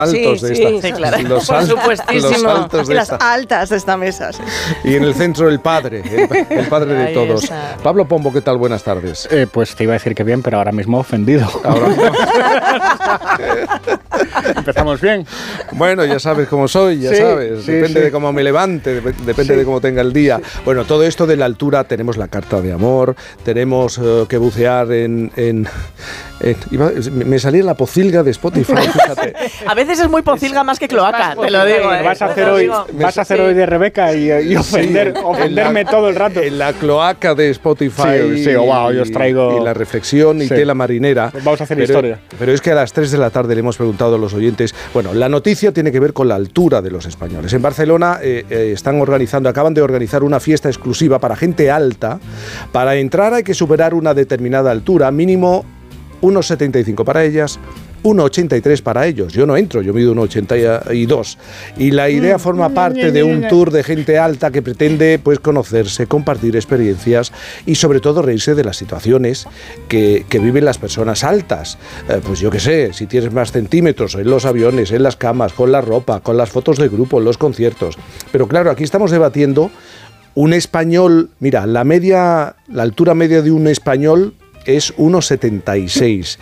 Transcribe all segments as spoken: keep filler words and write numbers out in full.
altos sí, de sí, esta. sí, claro. Los, Por al, supuestísimo. los altos de y las esta. altas de esta mesa. Sí. Y en el centro el padre, el, el padre de Ahí todos. está. Pablo Pombo, ¿qué tal? Buenas tardes. Eh, pues te iba a decir que bien, pero ahora mismo ofendido. Ahora mismo. Empezamos bien. Bueno, ya sabes cómo soy, ya Sí, sabes. sí, depende sí. de cómo me levante, dep- depende Sí. de cómo tenga el día. Bueno, todo esto de la altura, tenemos la carta de amor, tenemos uh, que bucear en... en, en iba, me salía la pocilga de Spotify, fíjate. A veces es muy pocilga más que cloaca, te lo digo. ¿eh? Vas a Te hacer lo hoy, digo. vas a hacer Sí. hoy de Rebeca y, y ofender, Sí, ofenderme en la- todo el rato. En la cloaca de Spotify. Sí, sí, wow, yo os traigo- Y la reflexión y Sí. tela marinera. Vamos a hacer pero, historia. Pero es que a las tres de la tarde le hemos preguntado a los oyentes. Bueno, la noticia tiene que ver con la altura de los españoles. En Barcelona eh, eh, están organizando, acaban de organizar una fiesta exclusiva para gente alta. Para entrar hay que superar una determinada altura, mínimo uno setenta y cinco para ellas, uno ochenta y tres para ellos. Yo no entro, yo mido uno ochenta y dos. Y la idea forma parte de un tour de gente alta que pretende pues conocerse, compartir experiencias y sobre todo reírse de las situaciones que, que viven las personas altas. Eh, pues yo qué sé, si tienes más centímetros en los aviones, en las camas, con la ropa, con las fotos de grupo, en los conciertos. Pero claro, aquí estamos debatiendo un español, mira, la media, la altura media de un español es uno setenta y seis.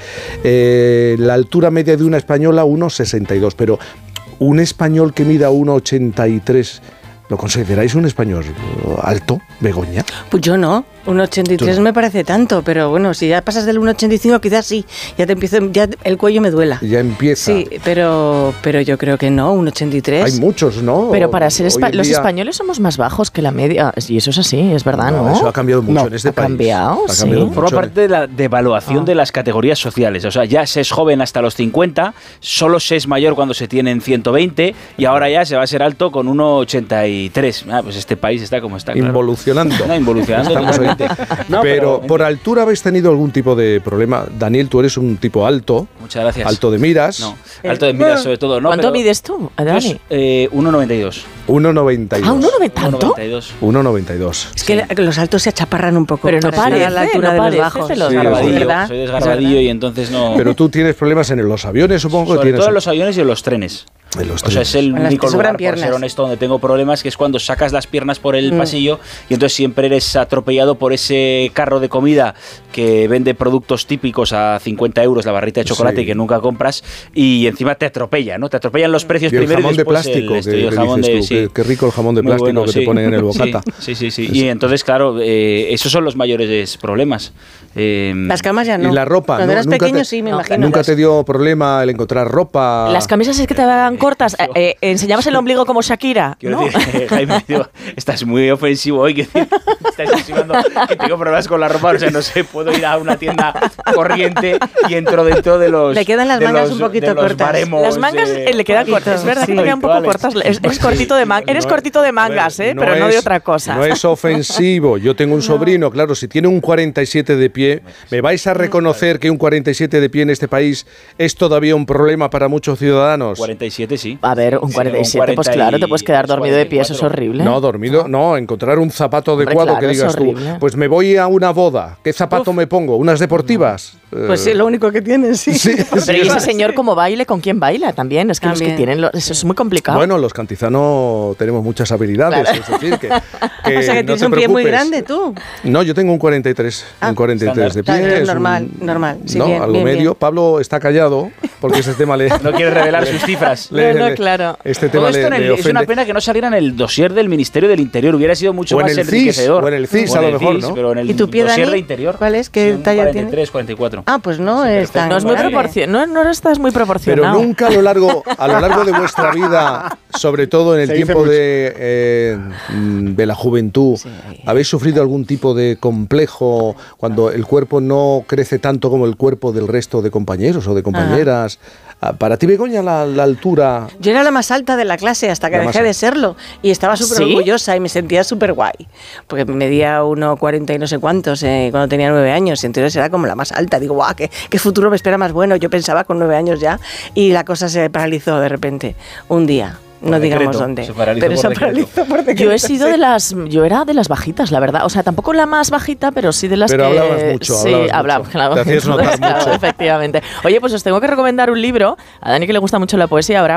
Eh, la altura media de una española, uno sesenta y dos. Pero un español que mida uno ochenta y tres, ¿lo consideráis un español alto, Begoña? Pues yo no. uno ochenta y tres no. me parece tanto, pero bueno, si ya pasas del uno ochenta y cinco quizás sí, ya te empiezo, ya el cuello me duela. Ya empieza. Sí, pero, pero yo creo que no, uno ochenta y tres. Hay muchos, ¿no? Pero para ser Hoy espa- en los día- españoles somos más bajos que la media. Y eso es así, es verdad, ¿no? Eso ha cambiado mucho No, en este ha país. cambiado, Ha sí. cambiado Forma mucho. parte de la devaluación Ah. de las categorías sociales. O sea, ya se es joven hasta los cincuenta, solo se es mayor cuando se tienen ciento veinte y ahora ya se va a ser alto con uno ochenta y tres. Ah, pues este país está como está. Claro. Involucionando. No, involucionando. Estamos ahí. No, pero pero- por altura habéis tenido algún tipo de problema. Daniel, tú eres un tipo alto, Muchas gracias. alto de miras, No, alto de miras sobre todo, ¿no? ¿Cuánto pero- mides tú, Dani? Pues, eh, uno noventa y dos. uno noventa y dos. Ah, ¿uno noventa uno tanto? noventa y dos. uno noventa y dos. Es que la- los altos se achaparran un poco. Pero no para llegar parece, a la altura no de parece, los bajos. te lo Sí, digo. es Desgarbadillo, verdad. soy Es desgarbadillo verdad. y entonces no... Pero tú tienes problemas en los aviones, supongo que sobre tienes. todo en los aviones y en los trenes. En los O sea, es trenes. el En las único que sobran lugar, por piernas. ser honesto, donde tengo problemas, que es cuando sacas las piernas por el Mm. pasillo y entonces siempre eres atropellado por ese carro de comida que vende productos típicos a cincuenta euros, la barrita de chocolate Sí. que nunca compras, y encima te atropella, ¿no? Te atropellan los precios Y el primero jamón y de después plástico, el, que, esto, y el que jamón dices de... tú, sí. qué, qué rico el jamón de Muy plástico bueno, que sí. te ponen en el bocata. Sí, sí, sí. sí. Y entonces, claro, eh, esos son los mayores problemas. Eh, Las camas ya no. Y la ropa, Cuando ¿no? eras Nunca pequeño te- sí, me no, imagino. ¿Nunca te dio problema el encontrar ropa? Las camisas es que te van cortas. Eh, eh, ¿Enseñabas el ombligo como Shakira? Quiero ¿No? decir, Jaime, digo, estás muy ofensivo hoy, que estás insinuando que tengo problemas con la ropa, o sea, no sé, puedo ir a una tienda corriente y entro dentro de los... Le quedan las de mangas los- un poquito de los cortas. baremos, Las mangas eh, eh, le quedan cortas, es verdad sí. que te quedan un poco habituales. cortas. Es- Eres cortito de, man- eres No es- cortito de a ver, mangas, ¿eh? no pero no de es- otra cosa. No es ofensivo. Yo tengo un sobrino, claro, si tiene un cuarenta y siete de pie, ¿me vais a reconocer que un cuarenta y siete de pie en este país es todavía un problema para muchos ciudadanos? cuarenta y siete, sí. A ver, un Sí, cuarenta y siete, un pues cuarenta claro, y- te puedes quedar dormido de pie, eso es cuarenta y horrible. No, dormido, no, encontrar un zapato Hombre, adecuado claro, que es digas tú, horrible. pues me voy a una boda, ¿qué zapato me pongo? ¿Unas deportivas? Pues sí, Eh, lo único que tienes, sí. sí, Pero sí, y ese es- señor como baile, ¿con quién baila también? Es que los También. que tienen, lo- eso es muy complicado. Bueno, los cantizano tenemos muchas habilidades, Claro. es decir, que, que O sea que no tienes te un pie muy preocupes. grande tú. No, yo tengo un cuarenta y tres, Ah, un cuarenta y tres de pie. estándar. es un- Normal, normal, sí, no, bien, algo bien, medio. bien. Pablo está callado porque ese tema le... No quiere revelar sus cifras. le- No, no, le- claro. Este Todo tema esto le, en el- le es una ofende. pena que no saliera en el dossier del Ministerio del Interior. Hubiera sido mucho O en más el C I S, enriquecedor. o en el C I S, O en a lo el mejor, C I S, ¿no? Pero en el ¿Y tu pie, dossier Dani? de Interior. ¿Cuál es? ¿Qué Son talla cuarenta y tres, cuarenta y cuatro. Ah, pues no es tan no es muy grande. proporcionado, no, no estás muy Pero proporcionado. nunca a lo largo, a lo largo de vuestra vida, sobre todo en el Se dice tiempo mucho. de, eh, mm, de la juventud, ¿habéis sufrido algún tipo de complejo cuando el cuerpo no crece tanto como el cuerpo del resto de compañeros o de compañeras? Ah, Para ti, Begoña, la, la altura... Yo era la más alta de la clase hasta que La más dejé de alta. serlo. Y estaba súper ¿Sí? orgullosa y me sentía súper guay. Porque medía uno cuarenta y no sé cuántos eh, cuando tenía nueve años. Y entonces era como la más alta. Digo, guau, ¿qué, qué futuro me espera más bueno. Yo pensaba con nueve años ya. Y la cosa se paralizó de repente. Un día. Por No decreto, digamos dónde. se paralizó pero por se decreto. paralizó por decreto. Yo he sido sí. de las, yo era de las bajitas, la verdad. O sea, tampoco la más bajita, pero sí de las Pero que... hablabas mucho, sí, hablabas hablaba, mucho. claro. Te hacías notar Claro, mucho. efectivamente. Oye, pues os tengo que recomendar un libro. A Dani, que le gusta mucho la poesía, habrá